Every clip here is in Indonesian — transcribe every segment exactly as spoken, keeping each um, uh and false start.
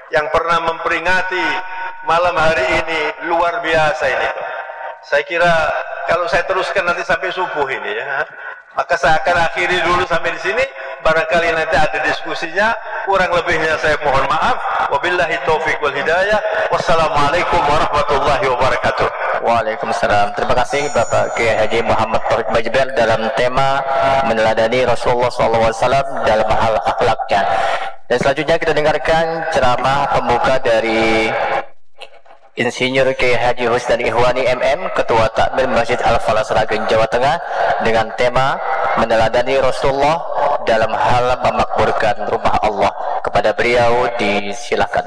yang pernah memperingati malam hari ini. Luar biasa ini. Saya kira kalau saya teruskan nanti sampai subuh ini ya, maka saya akan akhiri dulu sampai di sini. Barangkali nanti ada diskusinya. Kurang lebihnya saya mohon maaf. Wabillahi taufiq wal hidayah. Wassalamualaikum warahmatullahi wabarakatuh. Waalaikumsalam. Terima kasih Bapak Kiai Haji Muhammad Taufik Majber dalam tema meneladani Rasulullah shallallahu alaihi wasallam dalam hal akhlaknya. Dan selanjutnya kita dengarkan ceramah pembuka dari Insinyur Kiai Haji Husnul Ihwani M M, Ketua Takmir Masjid Al-Falah Sragen, Jawa Tengah, dengan tema meneladani Rasulullah dalam hal memakmurkan rumah Allah. Kepada beliau disilakan.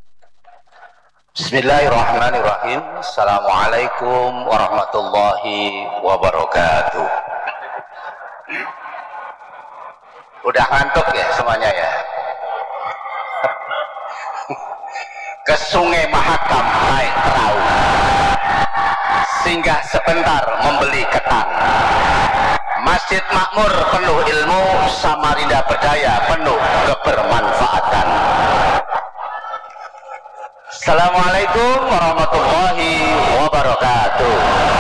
Bismillahirrahmanirrahim. Assalamualaikum warahmatullahi wabarakatuh. Udah ngantuk ya semuanya ya? Ke Sungai Mahakam naik perahu, singgah sebentar membeli ketan. Masjid makmur penuh ilmu, Samarinda berdaya penuh kebermanfaatan. Assalamualaikum warahmatullahi wabarakatuh.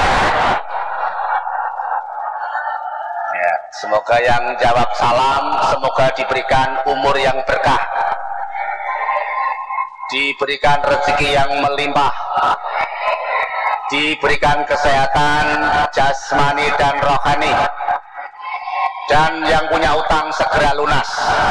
Ya, semoga yang jawab salam semoga diberikan umur yang berkah, diberikan rezeki yang melimpah, diberikan kesehatan jasmani dan rohani, dan yang punya utang segera lunas.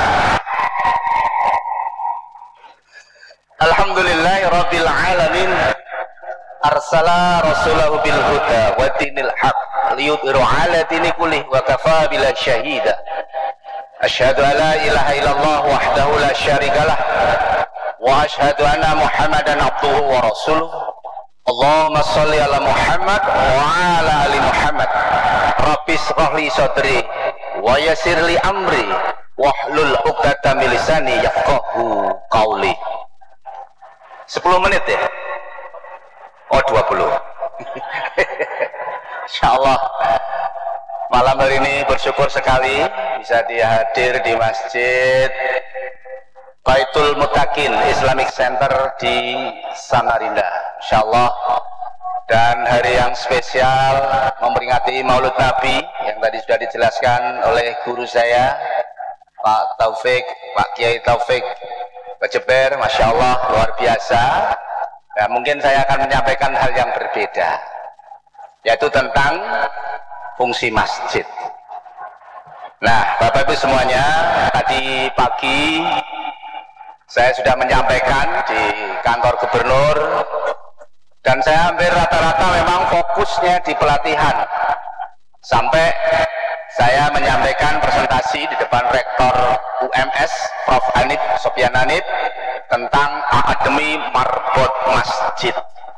Alhamdulillahi rabbil alamin, arsala rasulahu bil huda wa dinil haq liyudhiru ala dini kullih wa kafa billahi syahida. Asyhadu an la ilaha illallah wahdahu la syarikalah wa asyhadu anna Muhammadan abduhu wa rasuluh. Allahumma shalli ala Muhammad wa ala ali Muhammad. Rabbi shrah li sadri wa yassir li amri wahlul 'uqdatam min lisani yafqahu qawli. sepuluh menit ya? Oh dua puluh. Insyaallah malam hari ini bersyukur sekali bisa dihadir di Masjid Baitul Muttaqin Islamic Center di Samarinda, insyaallah. Dan hari yang spesial memperingati Maulid Nabi yang tadi sudah dijelaskan oleh guru saya Pak Taufik, Pak Kiai Taufik Majber, masya Allah luar biasa. Nah, mungkin saya akan menyampaikan hal yang berbeda, yaitu tentang fungsi masjid. Nah, Bapak Ibu semuanya, tadi pagi saya sudah menyampaikan di kantor gubernur, dan saya hampir rata-rata memang fokusnya di pelatihan. Sampai saya menyampaikan presentasi di depan Rektor U M S, Prof Hanif Sofyan Hanif, tentang Akademi Marbot Masjid.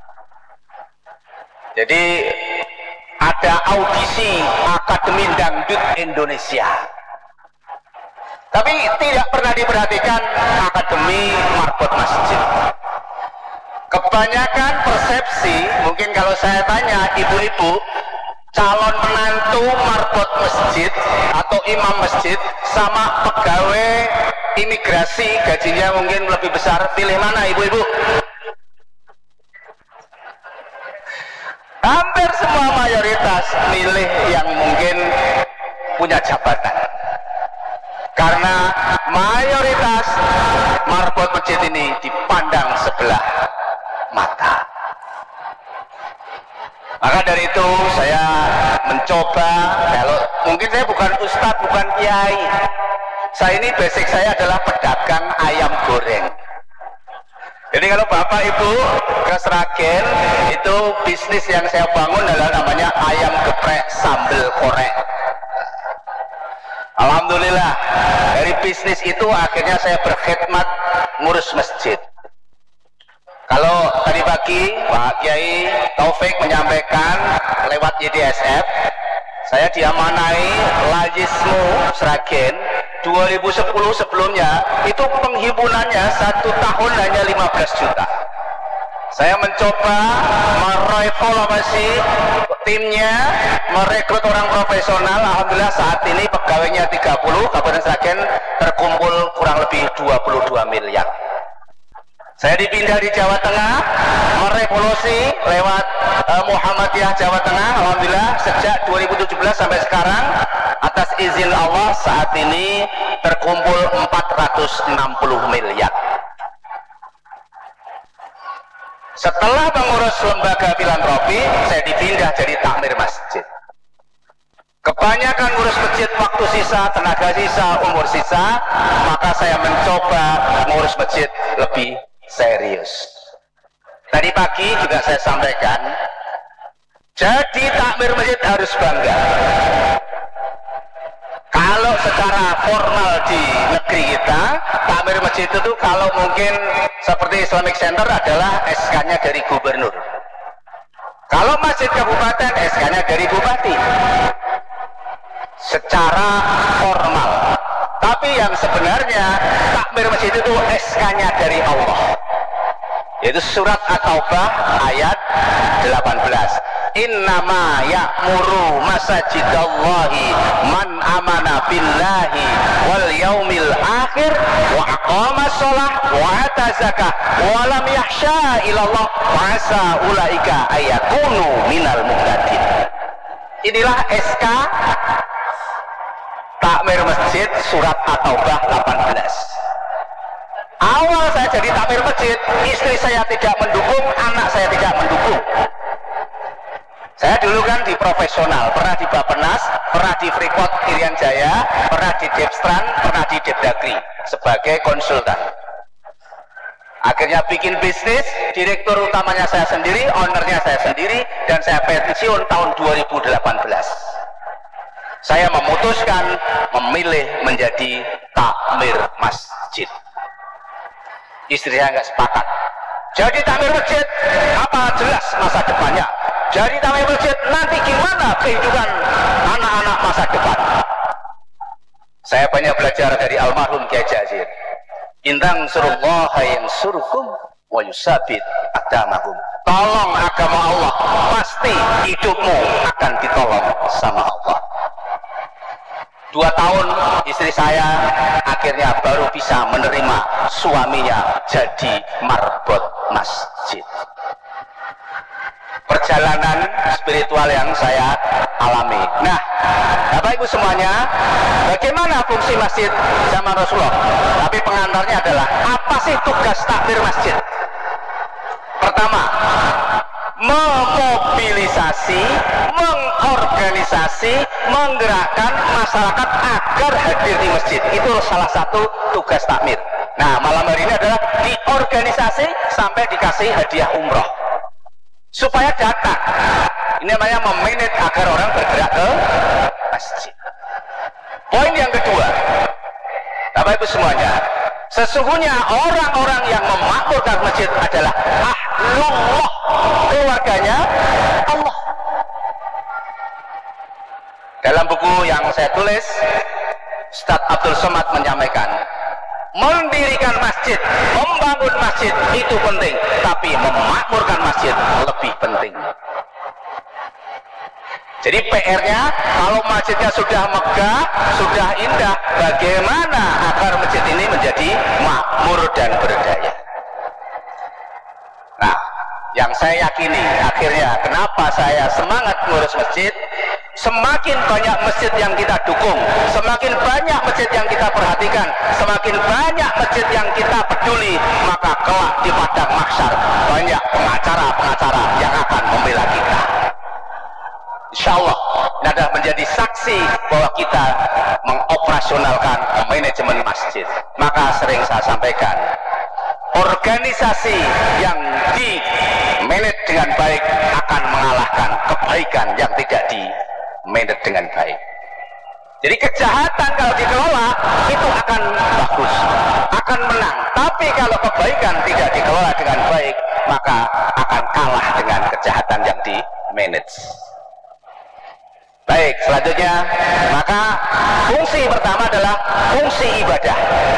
Jadi ada audisi Akademi Dangdut Indonesia, tapi tidak pernah diperhatikan Akademi Marbot Masjid. Kebanyakan persepsi, mungkin kalau saya tanya ibu-ibu, calon menantu marbot masjid atau imam masjid sama pegawai imigrasi gajinya mungkin lebih besar, pilih mana ibu-ibu? Hampir semua mayoritas milih yang mungkin punya jabatan, karena mayoritas marbot masjid ini dipandang sebelah mata. Maka dari itu saya mencoba, kalau mungkin saya bukan ustadz, bukan kiai, saya ini basic saya adalah pedagang ayam goreng. Jadi kalau bapak ibu ke Sragen, itu bisnis yang saya bangun adalah namanya ayam geprek sambal korek. Alhamdulillah dari bisnis itu akhirnya saya berkhidmat ngurus masjid. Kalau tadi pagi Pak Kiai Taufik menyampaikan lewat Y D S F, saya diamanai Lajismu Sragen dua ribu sepuluh, sebelumnya itu penghimpunannya satu tahun hanya lima belas juta. Saya mencoba merevaluasi timnya, merekrut orang profesional. Alhamdulillah saat ini pegawainya tiga puluh, Kabupaten Sragen terkumpul kurang lebih dua puluh dua miliar. Saya dipindah di Jawa Tengah, merevolusi lewat uh, Muhammadiyah Jawa Tengah. Alhamdulillah sejak dua ribu tujuh belas sampai sekarang, atas izin Allah saat ini terkumpul empat ratus enam puluh miliar. Setelah mengurus lembaga filantropi, saya dipindah jadi takmir masjid. Kebanyakan ngurus masjid, waktu sisa, tenaga sisa, umur sisa, maka saya mencoba ngurus masjid lebih serius. Tadi pagi juga saya sampaikan, jadi takmir masjid harus bangga. Kalau secara formal di negeri kita, takmir masjid itu kalau mungkin seperti Islamic Center adalah S K-nya dari gubernur. Kalau masjid kabupaten, S K-nya dari bupati. Secara formal. Tapi yang sebenarnya takmir masjid itu S K-nya dari Allah. Yaitu surat At-Taubah ayat delapan belas. Innama ya'muru masajidallahi man amana billahi wal yaumil akhir wa aqama sholah wa ata zakah wa lam yakhsha ilallah wa asa ulaika ayakunu minal muhtadin. Inilah S K takmir masjid surat At-Taubah delapan belas. Awal saya jadi takmir masjid, istri saya tidak mendukung, anak saya tidak mendukung. Saya dulu kan di profesional, pernah di Bappenas, pernah di Freeport Irian Jaya, pernah di Depstran, pernah di Depdagri sebagai konsultan. Akhirnya bikin bisnis, direktur utamanya saya sendiri, ownernya saya sendiri, dan saya pensiun tahun dua ribu delapan belas. Saya memutuskan memilih menjadi takmir masjid. Istri saya nggak sepakat. Jadi takmir masjid, apa jelas masa depannya? Jadi takmir masjid, nanti gimana kehidupan anak-anak masa depan? Saya banyak belajar dari almarhum Kiai Jazir. Intang surullaha yang surukum wa yusabit agamakum. Tolong agama Allah, pasti hidupmu akan ditolong sama Allah. Dua tahun istri saya akhirnya baru bisa menerima suaminya jadi marbot masjid. Perjalanan spiritual yang saya alami. Nah, Bapak Ibu semuanya, bagaimana fungsi masjid zaman Rasulullah? Tapi pengantarnya adalah, apa sih tugas takmir masjid? Pertama, memobilisasi, mengorganisasi, menggerakkan masyarakat agar hadir di masjid. Itu salah satu tugas takmir. Nah, malam hari ini adalah diorganisasi sampai dikasih hadiah umroh supaya datang. Ini namanya memanage agar orang bergerak ke masjid. Poin yang kedua, Bapak Ibu semuanya, sesungguhnya orang-orang yang memakmurkan masjid adalah ahlullah, keluarganya Allah. Dalam buku yang saya tulis, Ustaz Abdul Somad menyampaikan, mendirikan masjid, membangun masjid itu penting, tapi memakmurkan masjid lebih penting. Jadi P R-nya, kalau masjidnya sudah megah, sudah indah, bagaimana agar masjid ini menjadi makmur dan berdaya? Nah, yang saya yakini akhirnya kenapa saya semangat ngurus masjid, semakin banyak masjid yang kita dukung, semakin banyak masjid yang kita perhatikan, semakin banyak masjid yang kita peduli, maka kelak di padang mahsyar banyak pengacara-pengacara yang akan membela kita. Insya Allah ini adalah menjadi saksi bahwa kita mengoperasionalkan manajemen masjid. Maka sering saya sampaikan, organisasi yang di manage dengan baik akan mengalahkan kebaikan yang tidak di manage dengan baik. Jadi kejahatan kalau dikelola itu akan bagus, akan menang. Tapi kalau kebaikan tidak dikelola dengan baik, maka akan kalah dengan kejahatan yang di manage. Baik, selanjutnya, maka fungsi pertama adalah fungsi ibadah.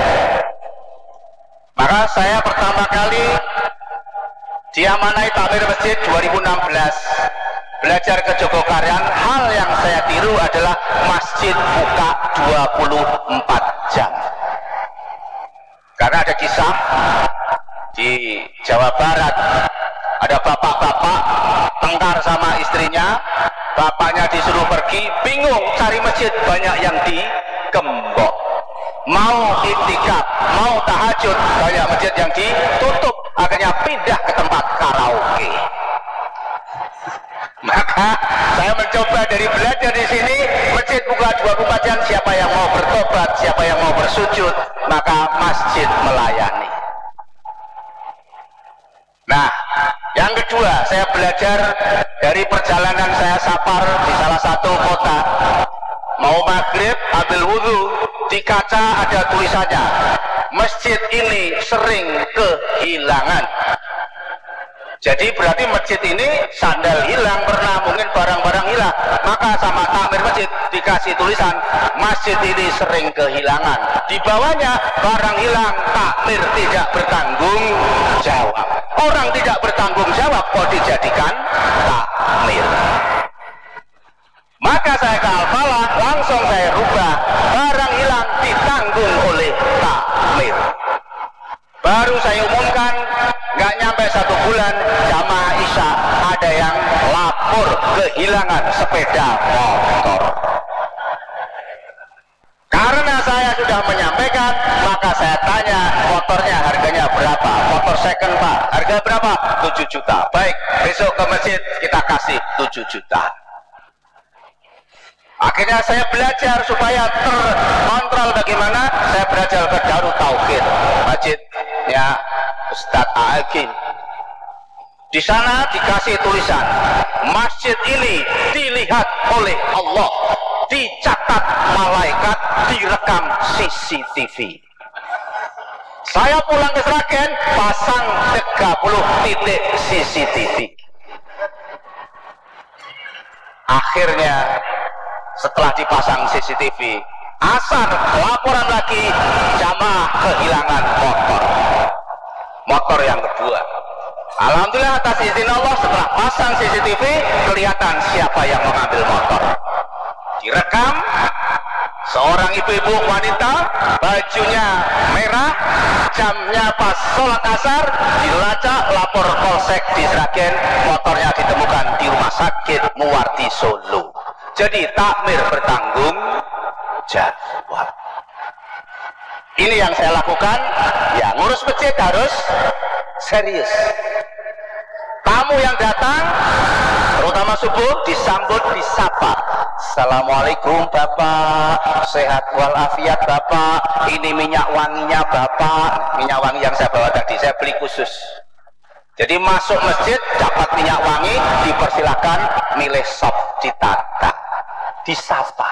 Maka saya pertama kali diamanai takmir masjid dua ribu enam belas, belajar ke Jogokaryan. Hal yang saya tiru adalah masjid buka dua puluh empat jam. Karena ada kisah di Jawa Barat ada bapak-bapak tengkar sama istrinya, bapaknya disuruh pergi, bingung cari masjid, banyak yang digembok. Mau iktikaf, mau tahajud, banyak masjid yang ditutup, akhirnya pindah ke tempat karaoke. Maka saya mencoba dari belajar di sini, masjid buka dua puluh empat jam, siapa yang mau bertobat, siapa yang mau bersujud, maka masjid melayani. Nah, yang kedua, saya belajar dari perjalanan saya safar di salah satu kota. Mau maghrib, ambil wudhu, di kaca ada tulisannya, masjid ini sering kehilangan. Jadi berarti masjid ini sandal hilang, pernah mungkin barang-barang hilang. Maka sama takmir masjid dikasih tulisan, masjid ini sering kehilangan. Di bawahnya, barang hilang, takmir tidak bertanggung jawab. Orang tidak bertanggung jawab kok dijadikan takmir. Maka saya ke Al-Falah, langsung saya rubah, barang hilang ditanggung oleh takmir. Baru saya umumkan, nggak nyampe satu bulan, jamaah Isya ada yang lapor kehilangan sepeda motor. Karena saya sudah menyampaikan, maka saya tanya, motornya harganya berapa? Motor second Pak, harga berapa? tujuh juta. Baik, besok ke masjid kita kasih tujuh juta. Akhirnya saya belajar supaya terkontrol bagaimana. Saya belajar ke Darut Tauhid, masjidnya Ustadz A'agin. Di sana dikasih tulisan, masjid ini dilihat oleh Allah, dicatat malaikat, direkam C C T V. Saya pulang ke Sragen, pasang tiga puluh titik C C T V. Akhirnya setelah dipasang C C T V, asar laporan lagi, jamaah kehilangan motor. Motor yang kedua, alhamdulillah atas izin Allah, setelah pasang C C T V kelihatan siapa yang mengambil motor. Direkam, seorang ibu-ibu wanita, bajunya merah, jamnya pas sholat asar, dilacak, lapor polsek di Sragen, motornya ditemukan di rumah sakit Muwardi Solo. Jadi takmir bertanggung jawab. Ini yang saya lakukan, ya ngurus masjid harus serius. Tamu yang datang, terutama subuh, disambut, disapa. Assalamualaikum Bapak, sehat walafiat Bapak, ini minyak wanginya Bapak. Minyak wangi yang saya bawa tadi, saya beli khusus. Jadi masuk masjid, dapat minyak wangi, dipersilakan milih sop, ditata, disapa.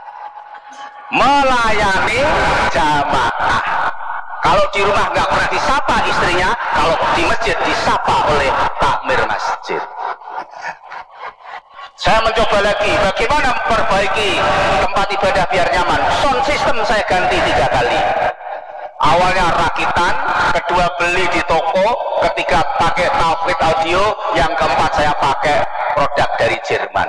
Melayani jamaah. Kalau di rumah nggak pernah disapa istrinya, kalau di masjid disapa oleh takmir masjid. Saya mencoba lagi, bagaimana memperbaiki tempat ibadah biar nyaman. Sound system saya ganti tiga kali. Awalnya rakitan, kedua beli di toko, ketiga pakai Tauhid audio, yang keempat saya pakai produk dari Jerman.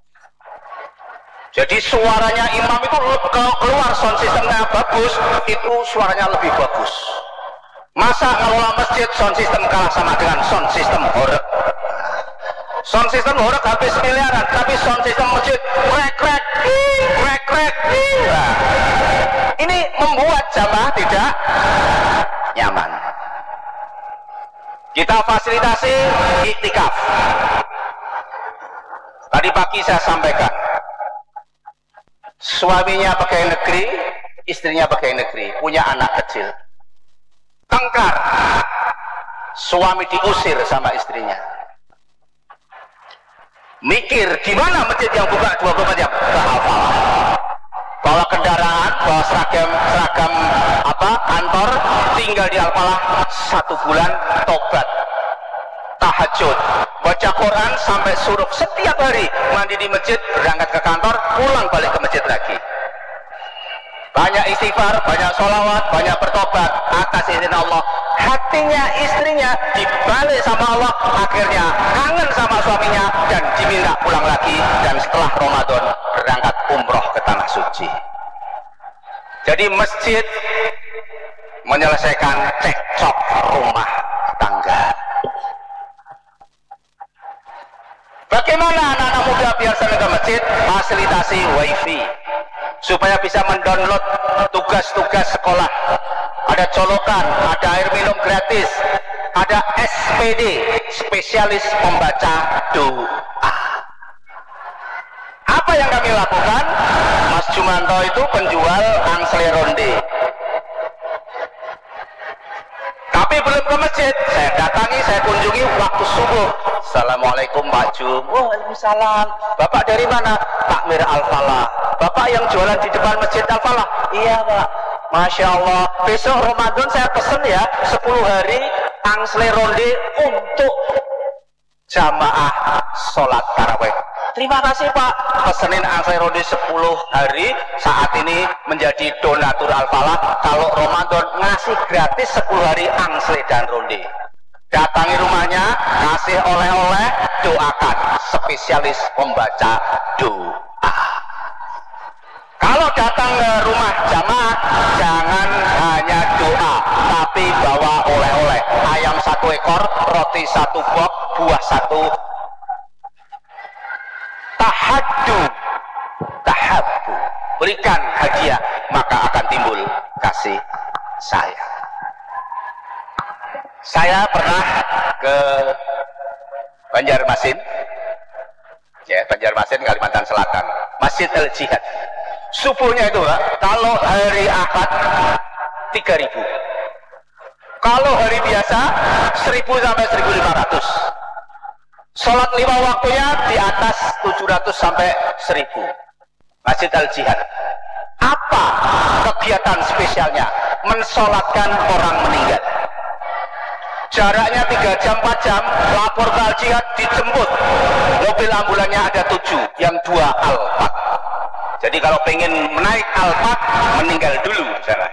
Jadi suaranya imam itu keluar, sound systemnya bagus, itu suaranya lebih bagus. Masa ngelola masjid sound system kalah sama dengan sound system horeg? Sound system horeg habis miliaran, tapi sound system masjid krek krek krek krek. Nah, ini membuat jamaah tidak nyaman. Kita fasilitasi iktikaf. Tadi pagi saya sampaikan, suaminya pegawai negeri, istrinya pegawai negeri, punya anak kecil. Tengkar, suami diusir sama istrinya. Mikir gimana masjid yang buka dua puluh empat jam? Ke Al-Falah. Bawa kendaraan, bawa seragam seragam apa kantor, tinggal di Al-Falah satu bulan, tobat, tahajud, baca Quran sampai suruh setiap hari, mandi di masjid, berangkat ke kantor, pulang balik ke masjid lagi. Banyak istighfar, banyak sholawat, banyak bertobat atas izin Allah. Hatinya istrinya dibalik sama Allah, akhirnya kangen sama suaminya dan diminta pulang lagi, dan setelah Ramadan berangkat umroh ke tanah suci. Jadi masjid menyelesaikan cekcok rumah masjid fasilitasi wifi supaya bisa mendownload tugas-tugas sekolah. Ada colokan, ada air minum gratis, ada S P D, spesialis pembaca doa. Apa yang kami lakukan? Mas Jumanto itu penjual angsle ronde, tapi belum ke masjid. Saya datangi, saya kunjungi waktu subuh. Assalamualaikum Pak Jum. Waalaikumsalam. Bapak dari mana? Takmir Al-Falah. Bapak yang jualan di depan masjid Al-Falah? Iya Pak. Masya Allah. Besok Ramadan saya pesen ya sepuluh hari angsle ronde untuk jamaah sholat tarawih. Terima kasih Pak. Pesenin angsle ronde sepuluh hari. Saat ini menjadi donatur Al-Falah. Kalau Ramadan ngasih gratis sepuluh hari angsle dan ronde. Datangi rumahnya, kasih oleh-oleh, doakan. Spesialis pembaca doa. Kalau datang ke rumah jamaah, jangan hanya doa, tapi bawa oleh-oleh. Ayam satu ekor, roti satu box, buah satu. Tahaddu, tahabbu. Berikan hadiah, maka akan timbul kasih sayang. Saya pernah ke Banjarmasin, ya Banjarmasin Kalimantan Selatan, Masjid Al Jihad. Subuhnya itu Pak, kalau hari Ahad tiga ribu, kalau hari biasa seribu sampai seribu lima ratus. Sholat lima waktunya di atas tujuh ratus sampai seribu. Masjid Al Jihad. Apa kegiatan spesialnya? Mensolatkan orang meninggal. Jaraknya tiga jam, empat jam, lapor ke Al Jihad, dijemput. Mobil ambulannya ada tujuh, yang dua Alphard. Jadi kalau pengen menaik Alphard, meninggal dulu sana.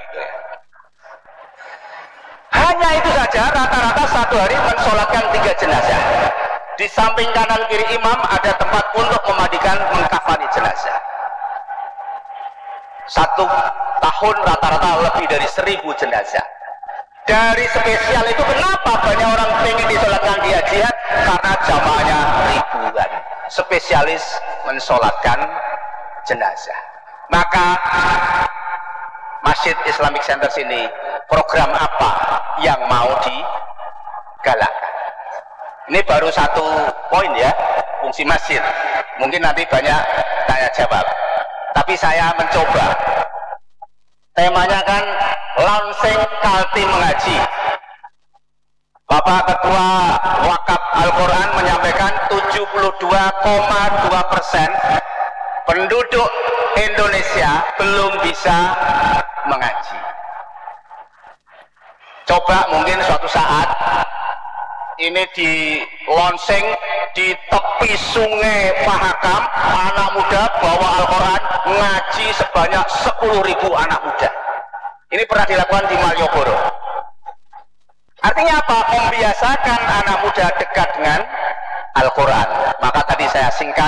Hanya itu saja, rata-rata satu hari mensolatkan tiga jenazah. Di samping kanan kiri imam ada tempat untuk memandikan, mengkafani jenazah. Satu tahun rata-rata lebih dari seribu jenazah. Dari spesial itu kenapa banyak orang pengen disolatkan di jihad? Karena jamaahnya ribuan. Spesialis mensolatkan jenazah. Maka Masjid Islamic Center sini program apa yang mau digalakkan? Ini baru satu poin ya, fungsi masjid. Mungkin nanti banyak tanya jawab. Tapi saya mencoba. Temanya kan launching Kalti Mengaji. Bapak Ketua Wakaf Al-Quran menyampaikan tujuh puluh dua koma dua persen penduduk Indonesia belum bisa mengaji. Coba mungkin suatu saat ini di launching di tepi sungai Mahakam, anak muda bawa Al-Quran ngaji sebanyak sepuluh ribu anak muda. Ini pernah dilakukan di Malioboro. Artinya apa? Membiasakan anak muda dekat dengan Al-Quran. Maka tadi saya singkat,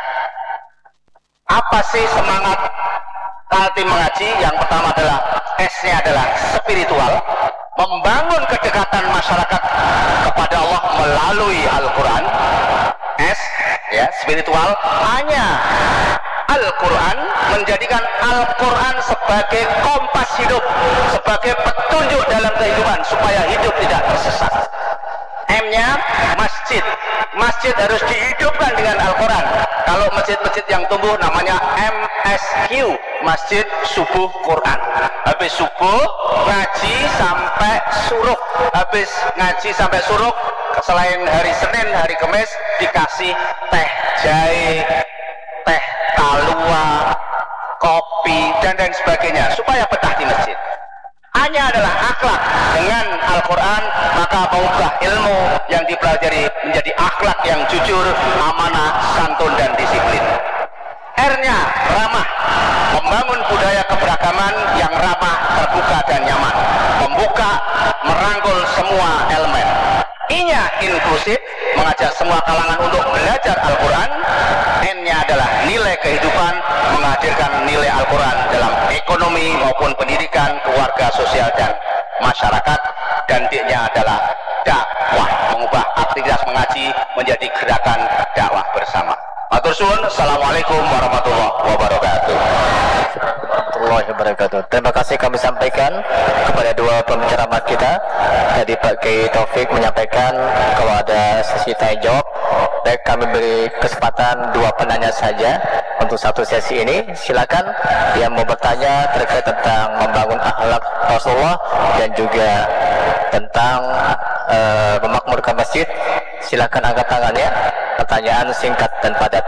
apa sih semangat Kalti Mengaji? Yang pertama adalah S-nya adalah spiritual, membangun kedekatan masyarakat kepada Allah melalui Al-Quran. S ya, spiritual. Hanya Al-Quran, menjadikan Al-Quran sebagai kompas hidup, sebagai petunjuk dalam kehidupan supaya hidup tidak tersesat. M-nya masjid. Masjid harus dihidupkan dengan Al-Quran. Kalau masjid-masjid yang tumbuh namanya M S Q, Masjid Subuh Quran. Habis subuh ngaji sampai suruh. Habis ngaji sampai suruh, selain hari Senin, hari Kamis dikasih teh jahe, teh talua, kopi, dan lain sebagainya supaya betah di masjid. Hanya adalah akhlak dengan Al-Quran, maka mengubah ilmu yang dipelajari menjadi akhlak yang jujur, amanah, santun, dan disiplin. R-nya ramah, membangun budaya keberagaman yang ramah, terbuka, dan nyaman, membuka, merangkul semua elemen. I-nya inklusif, mengajak semua kalangan untuk belajar Al-Quran. N-nya adalah nilai kehidupan, menghadirkan nilai Al-Quran dalam ekonomi maupun pendidikan, keluarga, sosial, dan masyarakat. Dan D-nya adalah dakwah, mengubah aktivitas mengaji menjadi gerakan dakwah bersama. Matur suwun. Suwun. Assalamualaikum warahmatullahi wabarakatuh. Warahmatullahi wabarakatuh. Terima kasih kami sampaikan kepada dua penceramah kita. Tadi Pak Kiai Taufik menyampaikan kalau ada sesi tanya jawab. Baik, kami beri kesempatan dua penanya saja untuk satu sesi ini. Silakan yang mau bertanya terkait tentang membangun akhlak Rasulullah dan juga tentang uh, memakmurkan masjid. Silakan angkat tangannya. Pertanyaan singkat dan padat.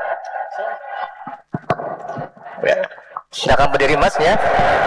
Ya. Silakan berdiri Mas ya.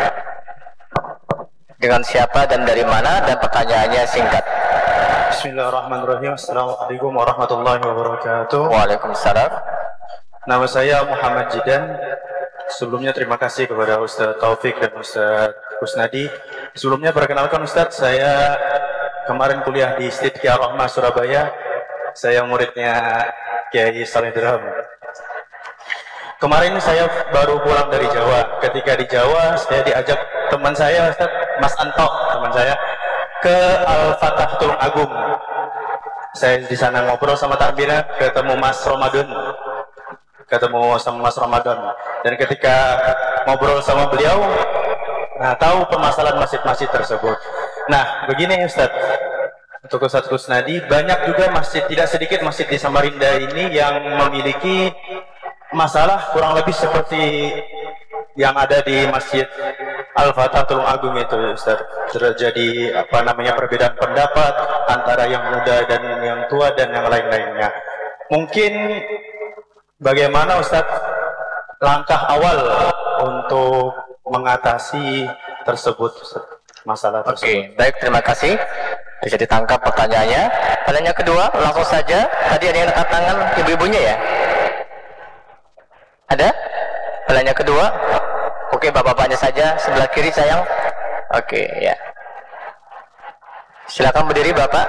Dengan siapa dan dari mana dan pertanyaannya singkat. Bismillahirrahmanirrahim. Assalamualaikum warahmatullahi wabarakatuh. Waalaikumsalam. Nama saya Muhammad Jidan. Sebelumnya terima kasih kepada Ustaz Taufik dan Ustaz Kusnadi. Sebelumnya perkenalkan Ustaz, saya kemarin kuliah di Sidqiyah Rahmah Surabaya. Saya muridnya Kiai Saleh Dirham. Kemarin saya baru pulang dari Jawa. Ketika di Jawa, saya diajak teman saya, Ustaz, Mas Anto, teman saya, ke Al-Fatah Tulung Agung. Saya di sana ngobrol sama takmirnya, ketemu Mas Ramadan, ketemu sama Mas Ramadan. Dan ketika ngobrol sama beliau, nah tahu permasalahan masjid-masjid tersebut. Nah, begini Ustaz, untuk Ustaz Kusnadi, banyak juga masjid, tidak sedikit masjid di Samarinda ini yang memiliki masalah kurang lebih seperti yang ada di Masjid Al-Fatah Tulung Agung itu, Ustaz. Terjadi apa namanya perbedaan pendapat antara yang muda dan yang tua dan yang lain-lainnya. Mungkin bagaimana Ustaz langkah awal untuk mengatasi tersebut, Ustaz, masalah tersebut? Oke, baik, terima kasih. Bisa ditangkap pertanyaannya. Pertanyaan kedua, langsung saja. Tadi ada yang angkat tangan, ibu-ibunya ya? Ada? Pertanyaan kedua. Oke, bapak-bapaknya saja sebelah kiri sayang. Oke, ya. Silakan berdiri Bapak.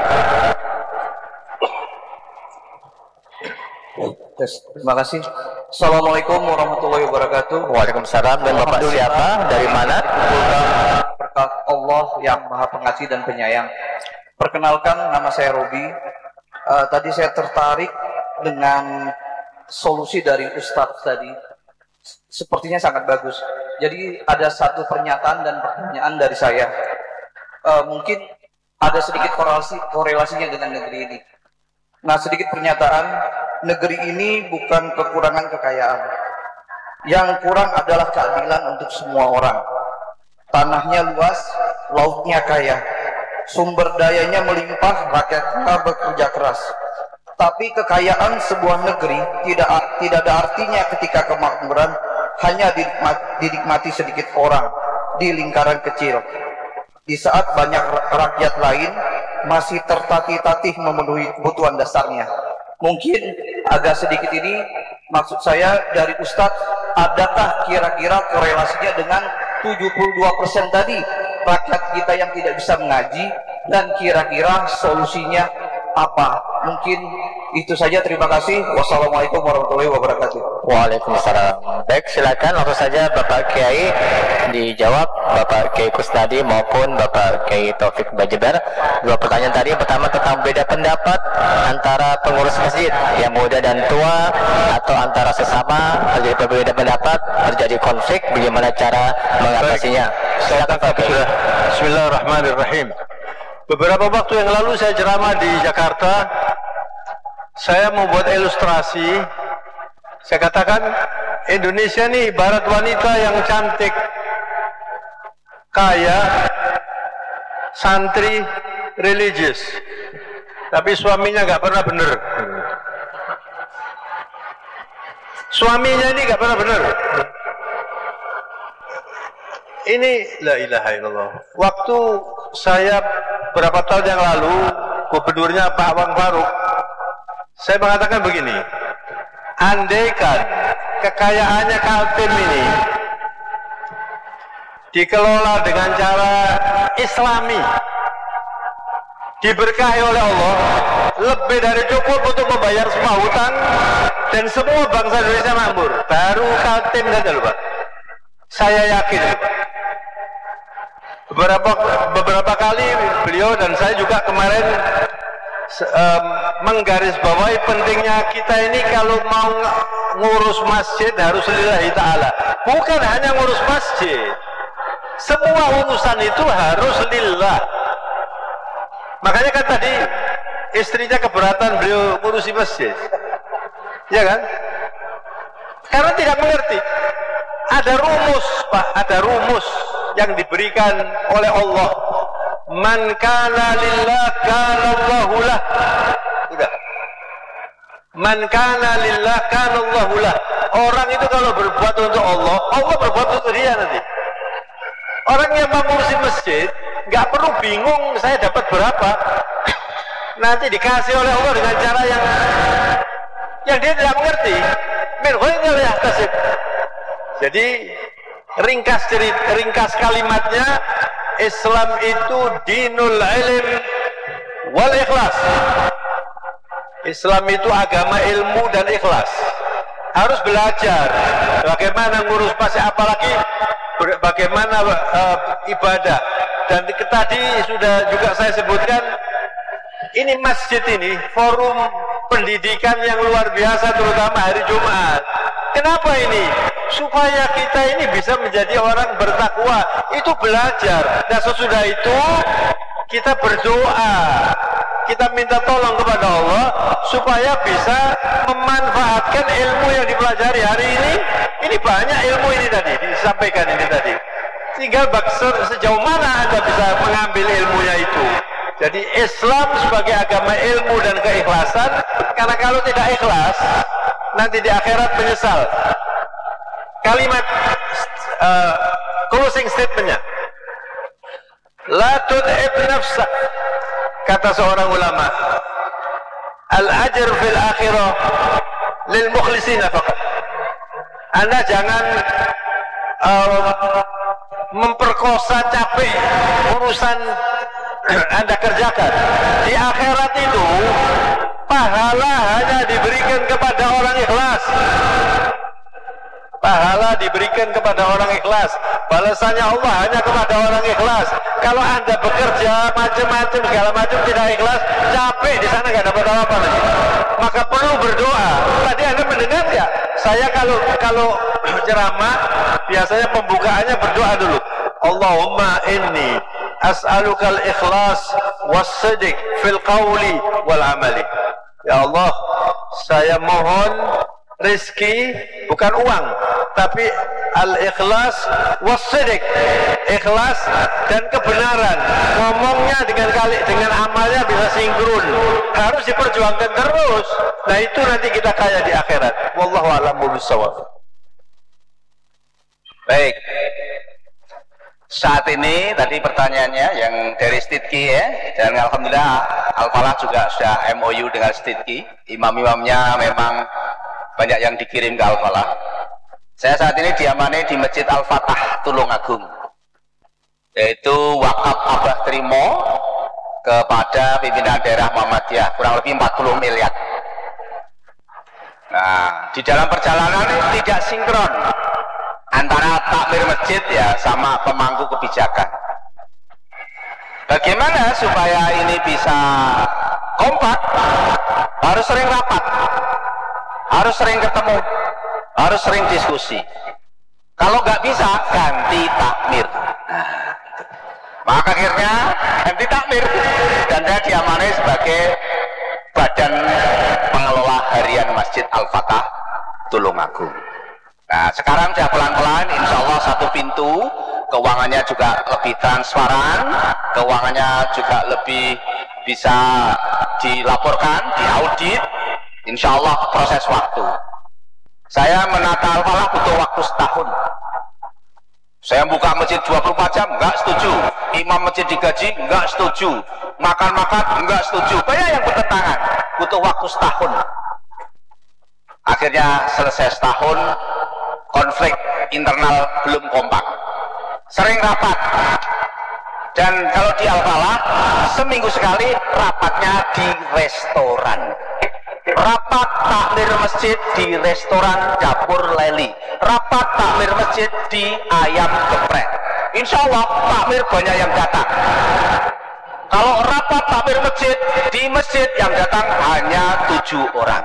Yes, terima kasih. Assalamualaikum warahmatullahi wabarakatuh. Waalaikumsalam. Dan Bapak siapa? Dari mana? Berkat Allah yang Maha Pengasih dan Penyayang. Perkenalkan, nama saya Robi. Uh, tadi saya tertarik dengan solusi dari Ustadz tadi. Sepertinya sangat bagus. Jadi ada satu pernyataan dan pertanyaan dari saya. Uh, mungkin ada sedikit korelasi, korelasinya dengan negeri ini. Nah, sedikit pernyataan, negeri ini bukan kekurangan kekayaan. Yang kurang adalah keadilan untuk semua orang. Tanahnya luas, lautnya kaya, sumber dayanya melimpah, rakyatnya bekerja keras. Tapi kekayaan sebuah negeri tidak tidak ada artinya ketika kemakmuran hanya dinikmati, dinikmati sedikit orang di lingkaran kecil. Di saat banyak rakyat lain masih tertatih-tatih memenuhi kebutuhan dasarnya. Mungkin agak sedikit ini maksud saya dari Ustadz, adakah kira-kira korelasinya dengan tujuh puluh dua persen tadi rakyat kita yang tidak bisa mengaji, dan kira-kira solusinya apa? Mungkin itu saja, terima kasih. Wassalamualaikum warahmatullahi wabarakatuh. Waalaikumsalam. Baik, silakan langsung saja Bapak Kiai dijawab, Bapak Kiai Kusnadi maupun Bapak Kiai Taufik Bajeber. Dua pertanyaan tadi, pertama tentang beda pendapat antara pengurus masjid yang muda dan tua, atau antara sesama terjadi perbedaan pendapat, terjadi konflik, bagaimana cara mengatasinya? Silakan Pak Kiai. Bismillahirrahmanirrahim. Beberapa waktu yang lalu saya ceramah di Jakarta. Saya membuat ilustrasi. Saya katakan Indonesia ini ibarat wanita yang cantik, kaya, santri, religius, tapi suaminya nggak pernah benar. Suaminya ini nggak pernah benar. Ini la ilaha illallah. Waktu saya berapa tahun yang lalu gubernurnya Pak Wang Faruk, saya mengatakan begini, andaikan kekayaannya Kaltim ini dikelola dengan cara Islami, diberkahi oleh Allah, lebih dari cukup untuk membayar semua hutang dan semua bangsa Indonesia makmur. Baru Kaltim saja loh Pak. Saya yakin Pak. Beberapa beberapa kali beliau dan saya juga kemarin um, menggarisbawahi pentingnya kita ini kalau mau ngurus masjid harus lillahi ta'ala. Bukan hanya ngurus masjid, semua urusan itu harus lillah. Makanya kan tadi istrinya keberatan beliau ngurusi masjid, ya kan? Karena tidak mengerti. Ada rumus, Pak, ada rumus yang diberikan oleh Allah. Man kana lillah kana Allahu lah. Udah. Man kana lillah kana Allahu lah. Orang itu kalau berbuat untuk Allah, Allah berbuat untuk dia nanti. Orang yang mau ngurusi masjid nggak perlu bingung saya dapat berapa. Nanti dikasih oleh Allah dengan cara yang yang dia tidak mengerti. Min ghairi yahtasib. Jadi ringkas cerita, ringkas kalimatnya, Islam itu dinul ilm wal ikhlas. Islam itu agama ilmu dan ikhlas. Harus belajar bagaimana ngurus masjid, apalagi bagaimana uh, ibadah. Dan tadi sudah juga saya sebutkan, ini masjid ini forum pendidikan yang luar biasa, terutama hari Jumat. Kenapa ini? Supaya kita ini bisa menjadi orang bertakwa. Itu belajar. Dan sesudah itu kita berdoa, kita minta tolong kepada Allah supaya bisa memanfaatkan ilmu yang dipelajari hari ini. Ini banyak ilmu ini tadi disampaikan ini tadi. Tinggal sejauh mana Anda bisa mengambil ilmunya itu. Jadi Islam sebagai agama ilmu dan keikhlasan, karena kalau tidak ikhlas nanti di akhirat menyesal. Kalimat uh, closing statementnya, la tud'ib nafsak, kata seorang ulama, al ajr fil akhirah lil mukhlisina faqat. Anda jangan uh, memperkosa capek urusan Anda kerjakan. Di akhirat itu pahala hanya diberikan kepada orang ikhlas. Pahala diberikan kepada orang ikhlas. Balasannya Allah hanya kepada orang ikhlas. Kalau Anda bekerja macam-macam segala macam tidak ikhlas, capek di sana nggak dapat apa-apa lagi. Maka perlu berdoa. Tadi Anda mendengar ya? Saya kalau kalau ceramah biasanya pembukaannya berdoa dulu. Allahumma inni as'alukal ikhlas was-sidq fil qawli wal amali. Ya Allah, saya mohon rezeki bukan uang, tapi al-ikhlas was-sidq, ikhlas dan kebenaran. Ngomongnya dengan kali dengan amalnya bisa sinkron. Harus diperjuangkan terus. Nah, itu nanti kita kaya di akhirat. Wallahu a'lam bishawab. Baik. Saat ini tadi pertanyaannya yang dari Stidki ya, dan alhamdulillah Al-Falah juga sudah M O U dengan Stidki. Imam-imamnya memang banyak yang dikirim ke Al-Falah. Saya saat ini diamani di Masjid Al-Fatah Tulungagung, yaitu wakaf Abah Trimo kepada pimpinan daerah Muhammadiyah, kurang lebih empat puluh miliar. Nah, di dalam perjalanan ini tidak sinkron antara takmir masjid ya sama pemangku kebijakan. Bagaimana supaya ini bisa kompak? Harus sering rapat, harus sering ketemu, harus sering diskusi. Kalau nggak bisa, ganti takmir. Nah, maka akhirnya ganti takmir, dan saya diamani sebagai badan pengelola harian Masjid Al-Fatah Tulungagung. Nah, sekarang sudah pelan-pelan, insya Allah satu pintu, keuangannya juga lebih transparan, keuangannya juga lebih bisa dilaporkan, diaudit, insya Allah proses waktu. Saya menata Al-Falah butuh waktu setahun. Saya buka masjid dua puluh empat jam, enggak setuju. Imam masjid digaji, enggak setuju. Makan-makan, enggak setuju. Banyak yang bertentangan, butuh waktu setahun. Akhirnya selesai setahun, konflik internal belum kompak, sering rapat. Dan kalau di Al-Falah seminggu sekali rapatnya di restoran, rapat takmir masjid di restoran Dapur Leli, rapat takmir masjid di Ayam Geprek. Insya Allah takmir banyak yang datang. Kalau rapat takmir masjid, di masjid yang datang hanya tujuh orang.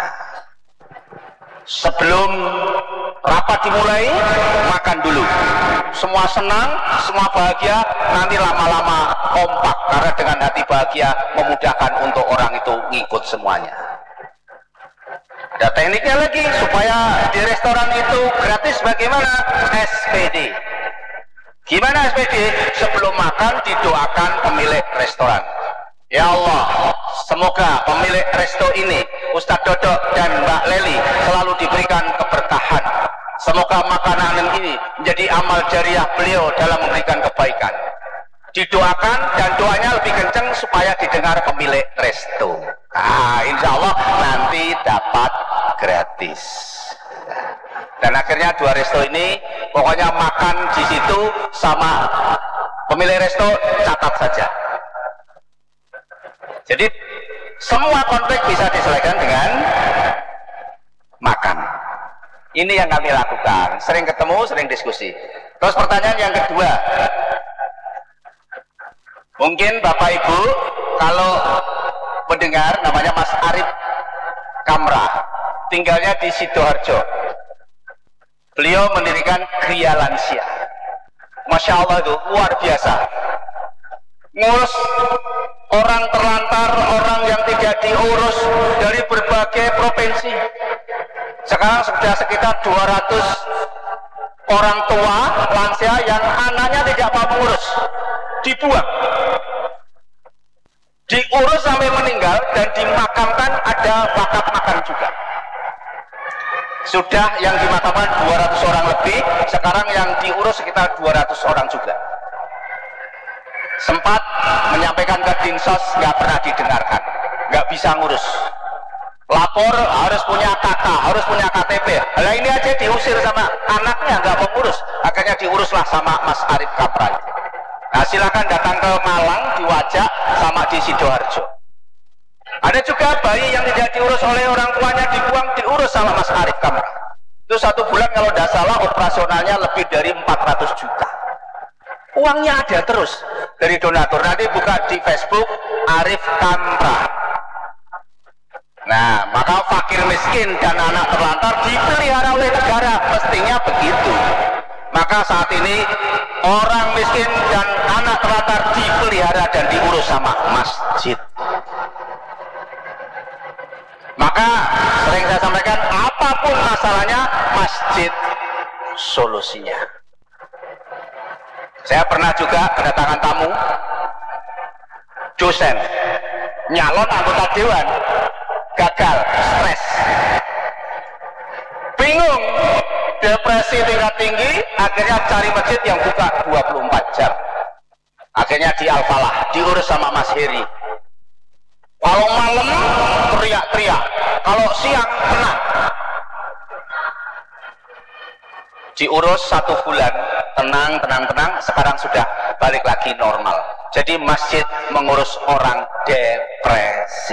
Sebelum rapat dimulai, makan dulu. Semua senang, semua bahagia, nanti lama-lama kompak. Karena dengan hati bahagia memudahkan untuk orang itu ngikut semuanya. Ada tekniknya lagi, supaya di restoran itu gratis bagaimana? S P D. Gimana S P D? Sebelum makan didoakan pemilik restoran. Ya Allah, semoga pemilik resto ini, Ustadz Dodok dan Mbak Leli, selalu diberikan keberkahan. Semoga makanan ini menjadi amal jariah beliau dalam memberikan kebaikan. Didoakan dan doanya lebih kencang supaya didengar pemilik resto. Nah, insya Allah nanti dapat gratis. Dan akhirnya dua resto ini pokoknya makan di situ sama pemilik resto catat saja. Jadi semua konflik bisa diselesaikan dengan makan. Ini yang kami lakukan. Sering ketemu, sering diskusi. Terus pertanyaan yang kedua, mungkin Bapak Ibu kalau mendengar namanya Mas Arif Kamrah, tinggalnya di Sidoarjo. Beliau mendirikan Gria Lansia. Masya Allah itu luar biasa. Ngurus orang terlantar, orang yang tidak diurus dari berbagai provinsi. Sekarang sudah sekitar dua ratus orang tua lansia yang anaknya tidak mau mengurus, dibuang, diurus sampai meninggal dan dimakamkan, ada wakaf makan juga. Sudah yang dimakamkan dua ratus orang lebih, sekarang yang diurus sekitar dua ratus orang juga. Sempat menyampaikan ke Dinsos, nggak pernah didengarkan, nggak bisa ngurus. Lapor harus punya K K, harus punya K T P. Nah ini aja diusir sama anaknya, nggak mau ngurus. Akhirnya diuruslah sama Mas Arif Kamrah. Nah silakan datang ke Malang, di Wajak, sama di Sidoarjo. Ada juga bayi yang tidak diurus oleh orang tuanya, dibuang, diurus sama Mas Arif Kamrah. Itu satu bulan kalau tidak salah operasionalnya lebih dari empat ratus juta. Uangnya ada terus dari donatur. Nanti buka di Facebook Arif Kamrah. Nah, maka fakir miskin dan anak terlantar dipelihara oleh negara, mestinya begitu. Maka saat ini orang miskin dan anak terlantar dipelihara dan diurus sama masjid. Maka sering saya sampaikan, apapun masalahnya, masjid solusinya. Saya pernah juga kedatangan tamu dosen, nyalon anggota dewan, gagal, stres, bingung, depresi tingkat tinggi, akhirnya cari masjid yang buka dua puluh empat jam. Akhirnya di Al-Falah, diurus sama Mas Heri. Kalau malam teriak-teriak, kalau siang tenang. Diurus satu bulan, tenang, tenang, tenang, sekarang sudah balik lagi normal. Jadi masjid mengurus orang depresi.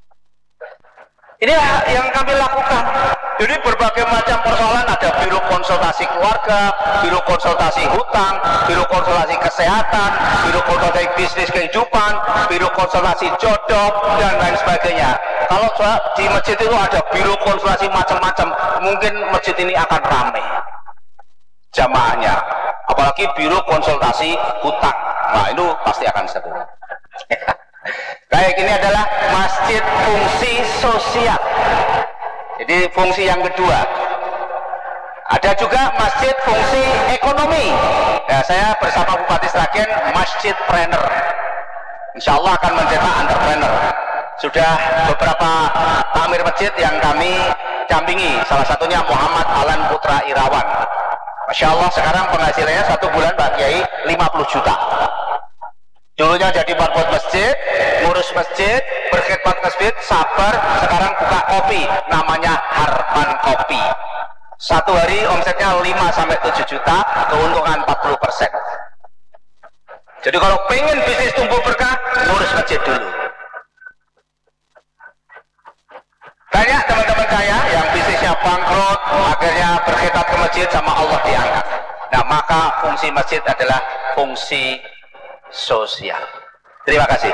Inilah yang kami lakukan. Jadi berbagai macam persoalan, ada biro konsultasi keluarga, biro konsultasi hutang, biro konsultasi kesehatan, biro konsultasi bisnis kehidupan, biro konsultasi jodoh, dan lain sebagainya. Kalau di masjid itu ada biro konsultasi macam-macam, mungkin masjid ini akan ramai jamaahnya. Apalagi biro konsultasi hutang, nah itu pasti akan seru. Kayak gini adalah masjid fungsi sosial. Jadi fungsi yang kedua. Ada juga masjid fungsi ekonomi. Ya, saya bersama Bupati Sragen Masjid Trainer. Insya Allah akan mencetak entrepreneur. Sudah beberapa takmir masjid yang kami dampingi. Salah satunya Muhammad Alan Putra Irawan. Masya Allah sekarang penghasilannya satu bulan Pak Kiai lima puluh juta. Dulunya jadi marbot masjid, ngurus masjid, berkhidmat masjid, sabar, sekarang buka kopi, namanya Harman Kopi. Satu hari omsetnya lima sampai tujuh juta, keuntungan empat puluh persen. Jadi kalau pengen bisnis tumbuh berkah, ngurus masjid dulu. Banyak teman-teman saya yang bisnisnya bangkrut, akhirnya berkhidmat ke masjid sama Allah diangkat. Nah maka fungsi masjid adalah fungsi sosial. Terima kasih.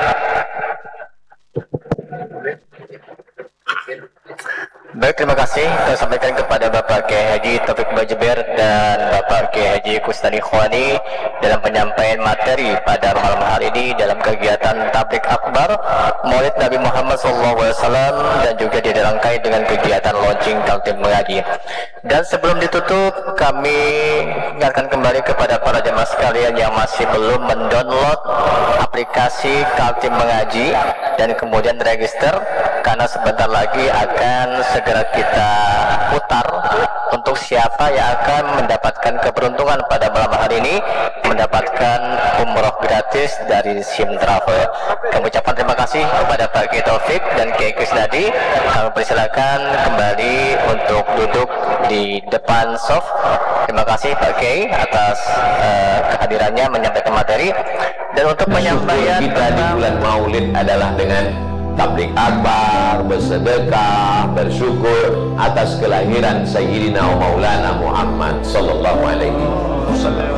Baik, terima kasih saya sampaikan kepada Bapak Kiai Haji Taufik Bajber dan Bapak Kiai Haji Kustani Khwani dalam penyampaian materi pada malam hari ini dalam kegiatan Tablik Akbar Maulid Nabi Muhammad shallallahu alaihi wasallam dan juga dirangkai dengan kegiatan launching Kaltim Mengaji. Dan sebelum ditutup, kami ingatkan kembali kepada para jemaah sekalian yang masih belum mendownload aplikasi Kaltim Mengaji dan kemudian register, karena sebentar lagi akan segera kita putar untuk siapa yang akan mendapatkan keberuntungan pada malam hari ini mendapatkan umroh gratis dari Sim Travel. Kami ucapkan terima kasih kepada Pak Kiai Taufik dan Kiai Krisnadi. Kami persilakan kembali untuk duduk di depan soft. Terima kasih Pak Kiai atas uh, kehadirannya menyampaikan materi. Dan untuk penyampaian kita di bulan Maulid adalah dengan tablik akbar, bersedekah, bersyukur atas kelahiran Sayyidina Maulana Muhammad sallallahu alaihi wasallam.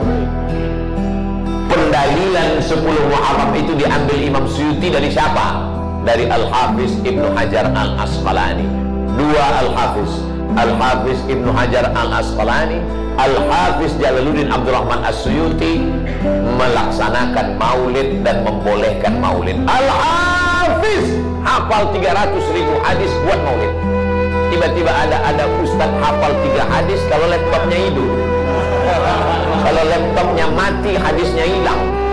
Pendalilan sepuluh Muharram itu diambil Imam Suyuti dari siapa? Dari Al-Hafiz Ibnu Hajar Al-Asqalani. Dua Al-Hafiz, Al-Hafiz Ibnu Hajar Al-Asqalani, Al-Hafiz Jalaluddin Abdurrahman As-Suyuti melaksanakan maulid dan membolehkan maulid. Al-Hafiz hafal tiga ratus ribu hadis buat maulid. Tiba-tiba ada ada ustaz hafal tiga hadis kalau laptopnya hidup. Kalau laptopnya mati, hadisnya hilang.